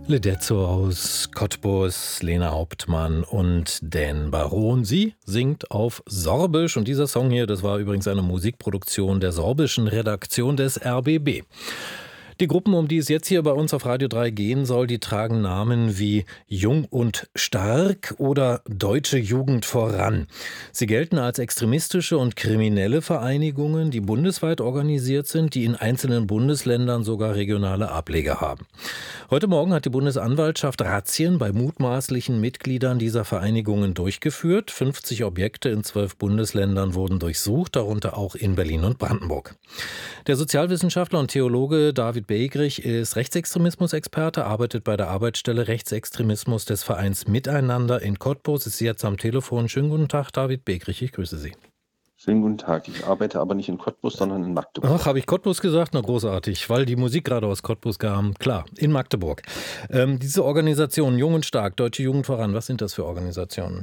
Ledezzo aus Cottbus, Lena Hauptmann und Dan Baron. Sie singt auf Sorbisch und dieser Song hier, das war übrigens eine Musikproduktion der sorbischen Redaktion des RBB. Die Gruppen, um die es jetzt hier bei uns auf Radio 3 gehen soll, die tragen Namen wie Jung und Stark oder Deutsche Jugend voran. Sie gelten als extremistische und kriminelle Vereinigungen, die bundesweit organisiert sind, die in einzelnen Bundesländern sogar regionale Ableger haben. Heute Morgen hat die Bundesanwaltschaft Razzien bei mutmaßlichen Mitgliedern dieser Vereinigungen durchgeführt. 50 Objekte in 12 Bundesländern wurden durchsucht, darunter auch in Berlin und Brandenburg. Der Sozialwissenschaftler und Theologe David Begrich ist Rechtsextremismus-Experte, arbeitet bei der Arbeitsstelle Rechtsextremismus des Vereins Miteinander in Cottbus, ist jetzt am Telefon. Schönen guten Tag, David Begrich, ich grüße Sie. Schönen guten Tag, ich arbeite aber nicht in Cottbus, sondern in Magdeburg. Ach, habe ich Cottbus gesagt? Na großartig, weil die Musik gerade aus Cottbus kam. Klar, in Magdeburg. Diese Organisation Jung und Stark, Deutsche Jugend voran, was sind das für Organisationen?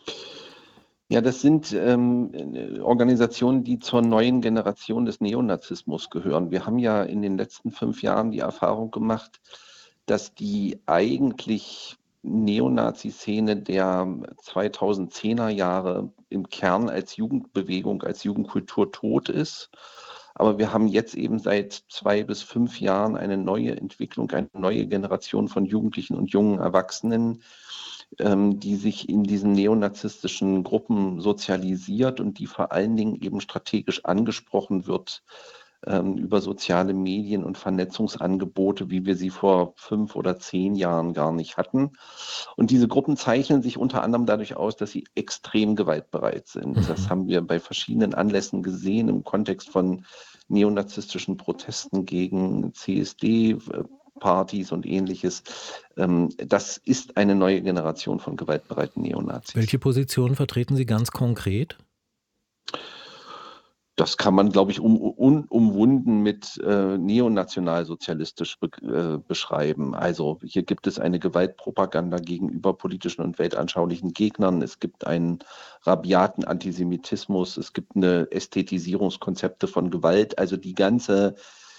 Ja, das sind Organisationen, die zur neuen Generation des Neonazismus gehören. Wir haben ja in den letzten 5 Jahren die Erfahrung gemacht, dass die eigentlich Neonazi-Szene der 2010er Jahre im Kern als Jugendbewegung, als Jugendkultur tot ist. Aber wir haben jetzt eben seit 2 bis 5 Jahren eine neue Entwicklung, eine neue Generation von Jugendlichen und jungen Erwachsenen, die sich in diesen neonazistischen Gruppen sozialisiert und die vor allen Dingen eben strategisch angesprochen wird über soziale Medien und Vernetzungsangebote, wie wir sie vor 5 oder 10 Jahren gar nicht hatten. Und diese Gruppen zeichnen sich unter anderem dadurch aus, dass sie extrem gewaltbereit sind. Das haben wir bei verschiedenen Anlässen gesehen im Kontext von neonazistischen Protesten gegen CSD, Partys und Ähnliches. Das ist eine neue Generation von gewaltbereiten Neonazis. Welche Positionen vertreten Sie ganz konkret? Das kann man, glaube ich, umwunden mit neonationalsozialistisch beschreiben. Also hier gibt es eine Gewaltpropaganda gegenüber politischen und weltanschaulichen Gegnern. Es gibt einen rabiaten Antisemitismus. Es gibt eine Ästhetisierungskonzepte von Gewalt. Also die ganze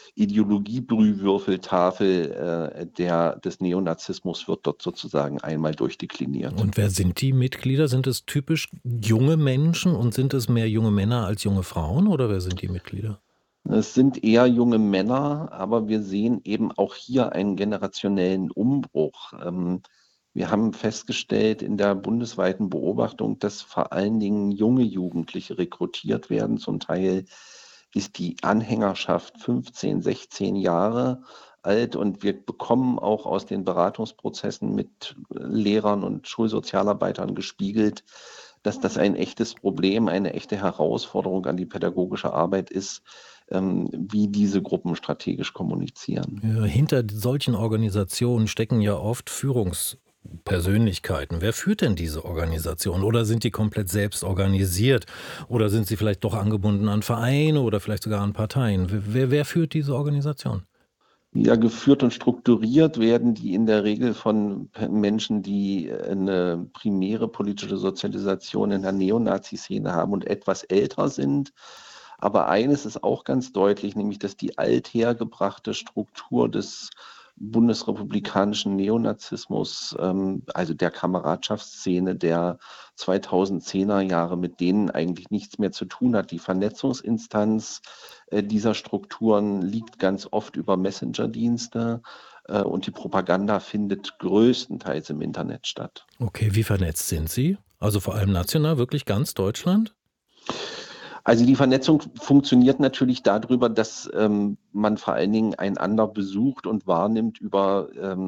Ideologiebrühwürfeltafel des Neonazismus wird dort sozusagen einmal durchdekliniert. Und wer sind die Mitglieder? Sind es typisch junge Menschen und sind es mehr junge Männer als junge Frauen oder wer sind die Mitglieder? Es sind eher junge Männer, aber wir sehen eben auch hier einen generationellen Umbruch. Wir haben festgestellt in der bundesweiten Beobachtung, dass vor allen Dingen junge Jugendliche rekrutiert werden. Zum Teil ist die Anhängerschaft 15, 16 Jahre alt und wir bekommen auch aus den Beratungsprozessen mit Lehrern und Schulsozialarbeitern gespiegelt, dass das ein echtes Problem, eine echte Herausforderung an die pädagogische Arbeit ist, wie diese Gruppen strategisch kommunizieren. Ja, hinter solchen Organisationen stecken ja oft Führungspersönlichkeiten. Wer führt denn diese Organisation? Oder sind die komplett selbst organisiert? Oder sind sie vielleicht doch angebunden an Vereine oder vielleicht sogar an Parteien? Wer führt diese Organisation? Ja, geführt und strukturiert werden die in der Regel von Menschen, die eine primäre politische Sozialisation in der Neonazi-Szene haben und etwas älter sind. Aber eines ist auch ganz deutlich, nämlich dass die althergebrachte Struktur des bundesrepublikanischen Neonazismus, also der Kameradschaftsszene der 2010er Jahre, mit denen eigentlich nichts mehr zu tun hat. Die Vernetzungsinstanz dieser Strukturen liegt ganz oft über Messenger-Dienste und die Propaganda findet größtenteils im Internet statt. Okay, wie vernetzt sind Sie? Also vor allem national, wirklich ganz Deutschland? Also die Vernetzung funktioniert natürlich darüber, dass man vor allen Dingen einander besucht und wahrnimmt über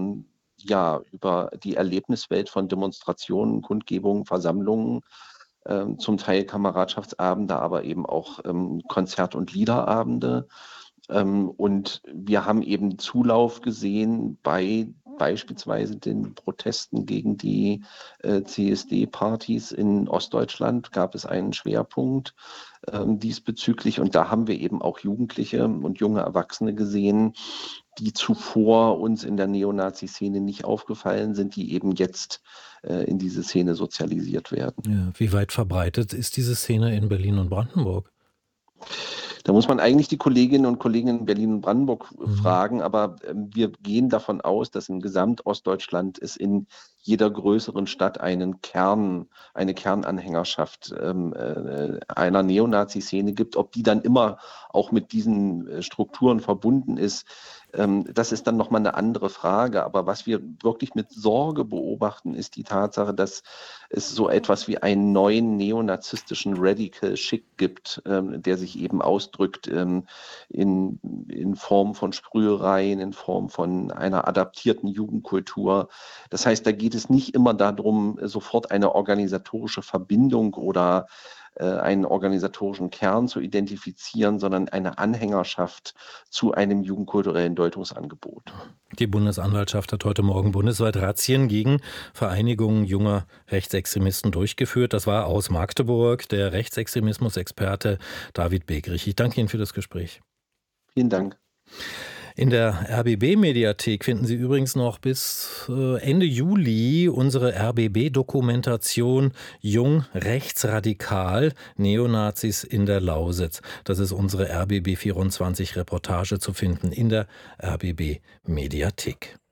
die Erlebniswelt von Demonstrationen, Kundgebungen, Versammlungen, zum Teil Kameradschaftsabende, aber eben auch Konzert- und Liederabende. Und wir haben eben Zulauf gesehen bei beispielsweise den Protesten gegen die CSD-Partys in Ostdeutschland gab es einen Schwerpunkt diesbezüglich. Und da haben wir eben auch Jugendliche und junge Erwachsene gesehen, die zuvor uns in der Neonazi-Szene nicht aufgefallen sind, die eben jetzt in diese Szene sozialisiert werden. Ja, wie weit verbreitet ist diese Szene in Berlin und Brandenburg? Da muss man eigentlich die Kolleginnen und Kollegen in Berlin und Brandenburg fragen, aber wir gehen davon aus, dass in Gesamtostdeutschland es in jeder größeren Stadt eine Kernanhängerschaft einer Neonazi-Szene gibt. Ob die dann immer auch mit diesen Strukturen verbunden ist, das ist dann nochmal eine andere Frage. Aber was wir wirklich mit Sorge beobachten, ist die Tatsache, dass es so etwas wie einen neuen neonazistischen Radical Chic gibt, der sich eben ausdrückt in Form von Sprühereien, in Form von einer adaptierten Jugendkultur. Das heißt, da geht es nicht immer darum, sofort eine organisatorische Verbindung oder einen organisatorischen Kern zu identifizieren, sondern eine Anhängerschaft zu einem jugendkulturellen Deutungsangebot. Die Bundesanwaltschaft hat heute Morgen bundesweit Razzien gegen Vereinigungen junger Rechtsextremisten durchgeführt. Das war aus Magdeburg der Rechtsextremismusexperte David Begrich. Ich danke Ihnen für das Gespräch. Vielen Dank. In der RBB-Mediathek finden Sie übrigens noch bis Ende Juli unsere RBB-Dokumentation Jung rechtsradikal, Neonazis in der Lausitz. Das ist unsere RBB 24-Reportage zu finden in der RBB-Mediathek.